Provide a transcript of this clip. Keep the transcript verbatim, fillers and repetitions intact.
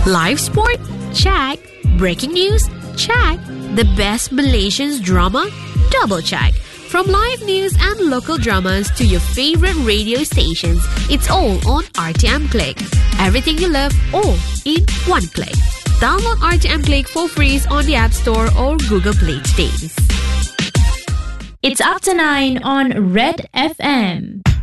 Live sport? Check. Breaking news? Check. The best Malaysian drama? Double check. From live news and local dramas to your favorite radio stations, it's all on R T M Click. Everything you love, all in one click. Download R T M Click for free on the App Store or Google Play today. It's up to nine on Red F M.